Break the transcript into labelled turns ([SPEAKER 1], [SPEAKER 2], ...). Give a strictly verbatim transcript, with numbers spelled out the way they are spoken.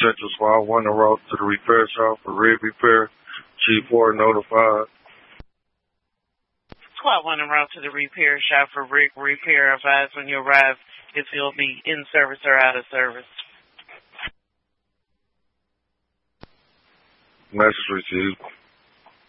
[SPEAKER 1] Central Squad one en route to the repair shop for rig repair. Chief four notified.
[SPEAKER 2] Squad one en route to the repair shop for rig repair. Advise when you arrive if you'll be in service or out of service.
[SPEAKER 1] Message received.